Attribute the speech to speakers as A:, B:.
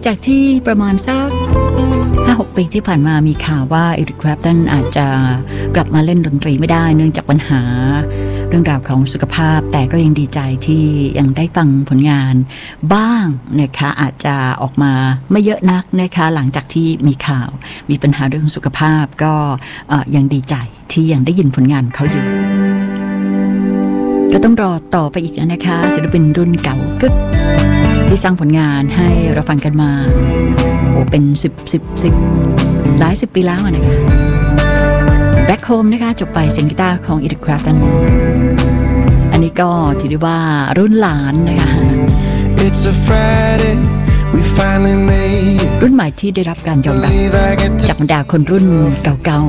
A: จากที่ประมาณสัก 5-6 ปีที่ผ่านมามีข่าวว่าเอริก แคลปตันอาจจะกลับมาเล่นดนตรีไม่ได้เนื่องจากปัญหาเรื่องราวของสุขภาพแต่ก็ยังดีใจที่ยังได้ฟังผลงานบ้างนะคะอาจจะออกมาไม่เยอะนักนะคะหลังจากที่มีข่าวมีปัญหาเรื่องสุขภาพก็ยังดีใจที่ยังได้ยินผลงานเขาอยู่ก็ต้องรอต่อไปอีกนะคะศิลปินรุ่นเก่ากึกที่สร้างผลงานให้เราฟังกันมาเป็น10หลาย10 ปีแล้วนะคะ Back Home นะคะจบไปเสียงกีตาร์ของอีริก แคลปตันอันนี้ก็ถือได้ว่ารุ่นหลานนะคะ
B: It's a Friday we finally made
A: รุ่นใหม่ที่ได้รับการยอมรับจากบรรดาคนรุ่นเก่า